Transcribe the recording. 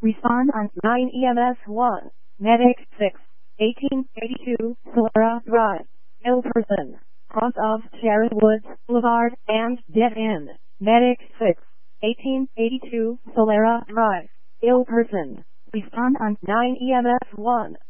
Respond on 9 EMS 1. Medic 6. 1882 Solera Drive. Ill person. Cross of Sharon Woods Boulevard and dead end. Medic 6. 1882 Solera Drive. Ill person. Respond on 9 EMS 1.